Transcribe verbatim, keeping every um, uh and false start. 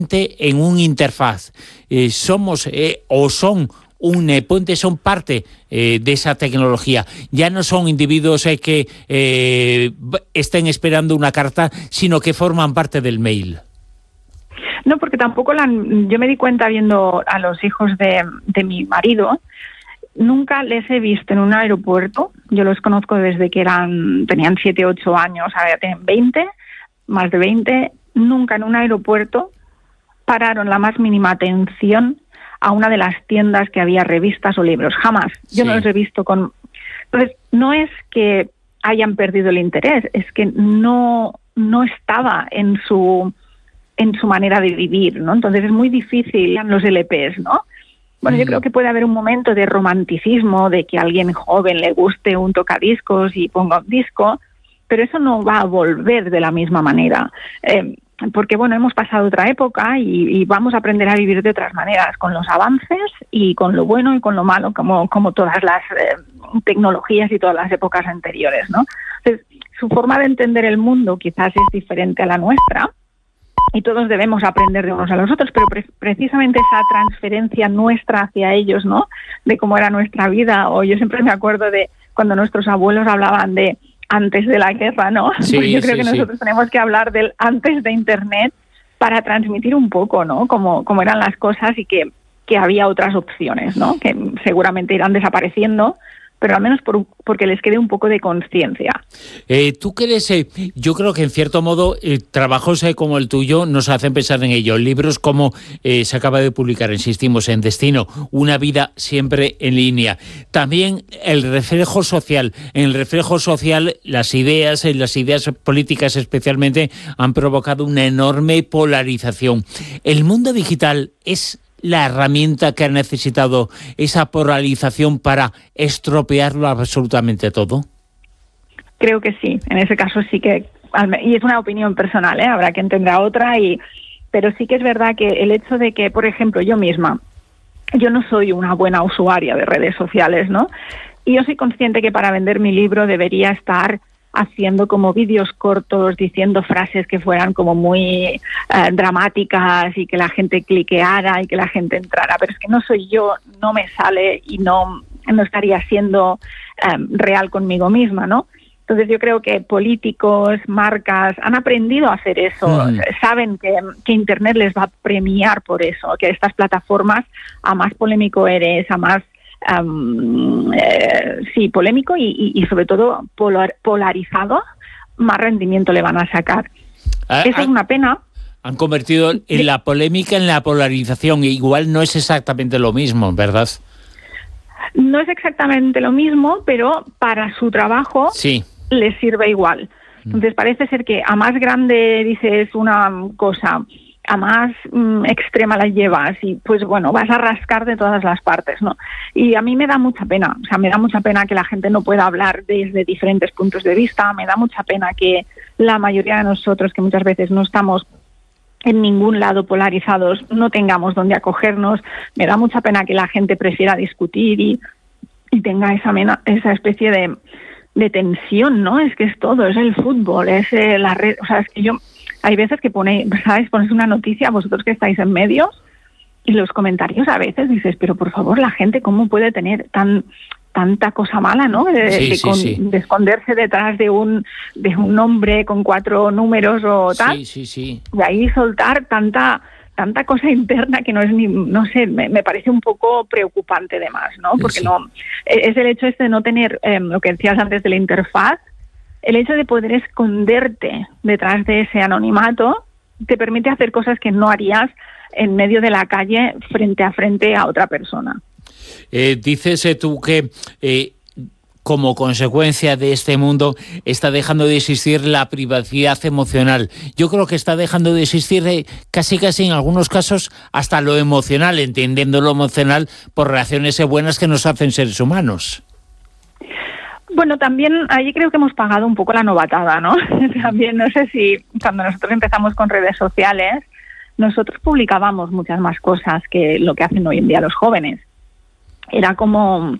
en un interfaz. Eh, somos eh, o son un eh, puente, son parte eh, de esa tecnología. Ya no son individuos eh, que eh, estén esperando una carta, sino que forman parte del mail. No, porque tampoco la, yo me di cuenta viendo a los hijos de, de mi marido, nunca les he visto en un aeropuerto. Yo los conozco desde que eran tenían siete, ocho años, ahora ya tienen veinte, más de veinte. Nunca en un aeropuerto pararon la más mínima atención a una de las tiendas que había revistas o libros. Jamás. Yo sí. No los he visto con... Entonces, no es que hayan perdido el interés, es que no, no estaba en su, en su manera de vivir, ¿no? Entonces es muy difícil los L Pes, ¿no? Bueno, yo creo que puede haber un momento de romanticismo, de que a alguien joven le guste un tocadiscos y ponga un disco, pero eso no va a volver de la misma manera. Eh, porque, bueno, hemos pasado otra época y, y vamos a aprender a vivir de otras maneras, con los avances y con lo bueno y con lo malo, como, como todas las eh, tecnologías y todas las épocas anteriores, ¿no? Entonces, su forma de entender el mundo quizás es diferente a la nuestra, y todos debemos aprender de unos a los otros, pero pre- precisamente esa transferencia nuestra hacia ellos, ¿no?, de cómo era nuestra vida, o yo siempre me acuerdo de cuando nuestros abuelos hablaban de antes de la guerra, ¿no? Sí, pues yo creo sí, que sí. nosotros tenemos que hablar del antes de Internet para transmitir un poco, ¿no?, cómo, cómo eran las cosas y que, que había otras opciones, ¿no?, que seguramente irán desapareciendo, pero al menos por, porque les quede un poco de conciencia. Eh, ¿Tú crees? Eh, yo creo que en cierto modo eh, trabajos eh, como el tuyo nos hacen pensar en ello. Libros como eh, se acaba de publicar, insistimos, en Destino, Una vida siempre en línea. También el reflejo social. En el reflejo social las ideas, eh, las ideas políticas especialmente, han provocado una enorme polarización. ¿El mundo digital es la herramienta que ha necesitado esa polarización para estropearlo absolutamente todo? Creo que sí, en ese caso sí que, y es una opinión personal, ¿eh? Habrá quien tendrá otra, y pero sí que es verdad que el hecho de que, por ejemplo, yo misma, yo no soy una buena usuaria de redes sociales, ¿no? Y yo soy consciente que para vender mi libro debería estar haciendo como vídeos cortos, diciendo frases que fueran como muy eh, dramáticas y que la gente cliqueara y que la gente entrara, pero es que no soy yo, no me sale y no, no estaría siendo eh, real conmigo misma, ¿no? Entonces yo creo que políticos, marcas han aprendido a hacer eso, mm. saben que, que Internet les va a premiar por eso, que estas plataformas, a más polémico eres, a más Um, eh, sí, polémico y, y, y sobre todo polar, polarizado, más rendimiento le van a sacar. Ah, Eso ah, es una pena. Han convertido en sí. la polémica en la polarización, e igual no es exactamente lo mismo, ¿verdad? No es exactamente lo mismo, pero para su trabajo sí. les sirve igual. Entonces parece ser que a más grande dices una cosa, a más mm, extrema la llevas y pues bueno, vas a rascar de todas las partes, ¿no? Y a mí me da mucha pena, o sea, me da mucha pena que la gente no pueda hablar desde diferentes puntos de vista, me da mucha pena que la mayoría de nosotros, que muchas veces no estamos en ningún lado polarizados, no tengamos donde acogernos, me da mucha pena que la gente prefiera discutir y, y tenga esa, mena, esa especie de, de tensión, ¿no? Es que es todo, es el fútbol, es eh, la red, o sea, es que yo... Hay veces que pone, ¿sabes? Pones una noticia, vosotros que estáis en medios, y los comentarios a veces dices, pero por favor, la gente, ¿cómo puede tener tan tanta cosa mala, ¿no? De, sí, de, sí, con, sí. de esconderse detrás de un de un nombre con cuatro números o tal. Sí, sí, sí. Y ahí soltar tanta tanta cosa interna que no es ni, no sé, me, me parece un poco preocupante de más, ¿no? Porque sí. no es el hecho este de no tener, eh, lo que decías antes de la interfaz, el hecho de poder esconderte detrás de ese anonimato te permite hacer cosas que no harías en medio de la calle frente a frente a otra persona. Eh, dices eh, tú que eh, como consecuencia de este mundo está dejando de existir la privacidad emocional. Yo creo que está dejando de existir eh, casi casi en algunos casos hasta lo emocional, entendiendo lo emocional por reacciones eh, buenas que nos hacen seres humanos. Bueno, también ahí creo que hemos pagado un poco la novatada, ¿no? También no sé si cuando nosotros empezamos con redes sociales, nosotros publicábamos muchas más cosas que lo que hacen hoy en día los jóvenes. Era como